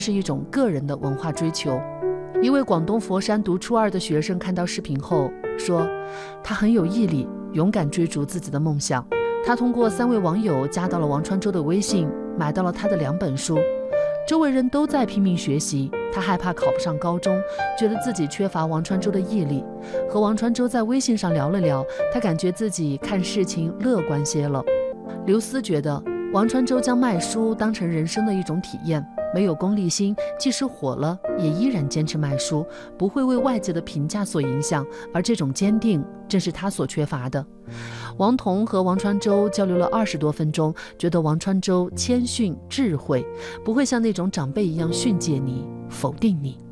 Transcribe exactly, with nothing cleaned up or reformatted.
是一种个人的文化追求。一位广东佛山读初二的学生看到视频后说，他很有毅力，勇敢追逐自己的梦想。他通过三位网友加到了王川洲的微信，买到了他的两本书。周围人都在拼命学习，他害怕考不上高中，觉得自己缺乏王川洲的毅力。和王川洲在微信上聊了聊，他感觉自己看事情乐观些了。刘思觉得王川洲将卖书当成人生的一种体验，没有功利心，即使火了也依然坚持卖书，不会为外界的评价所影响，而这种坚定正是他所缺乏的。王彤和王川洲交流了二十多分钟，觉得王川洲谦逊智慧，不会像那种长辈一样训诫你、否定你。